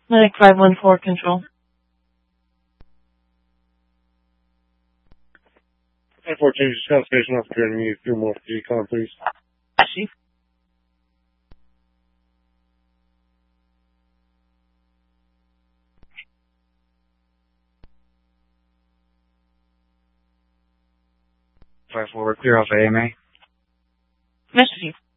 Medic 514 control. 514, just got station officer and need a few more decon, please. Chief. Forward, clear off AMA. Mr. Chief.